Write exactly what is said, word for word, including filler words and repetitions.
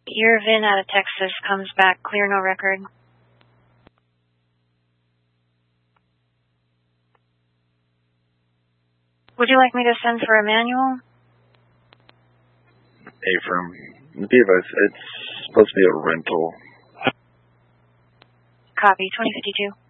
Your V I N out of Texas comes back clear, no record. Would you like me to send for a manual? Affirm. Be advised, it's supposed to be a rental. Copy, twenty fifty-two.